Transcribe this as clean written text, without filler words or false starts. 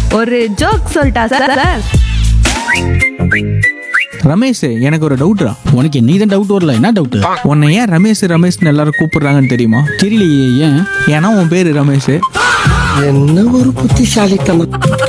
ஒரு ஜோக் சொல்லிட்டா சார்? ரமேஷ், எனக்கு ஒரு டவுட்ரா. உனக்கு நீ தான் டவுட் வரல, என்ன டவுட்? உன்னை ஏன் ரமேஷ் ரமேஷ்னு எல்லாரும் கூப்பிடுறாங்கன்னு தெரியுமா? தெரியலையே, ஏன்? ஏன்னா உன் பேரு ரமேஷ். என்ன ஒரு புத்திசாலித்தனம்.